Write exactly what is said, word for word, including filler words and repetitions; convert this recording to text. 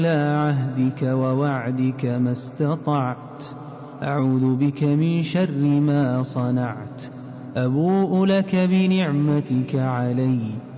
على عهدك ووعدك ما استطعت، أعوذ بك من شر ما صنعت، أبوء لك بنعمتك علي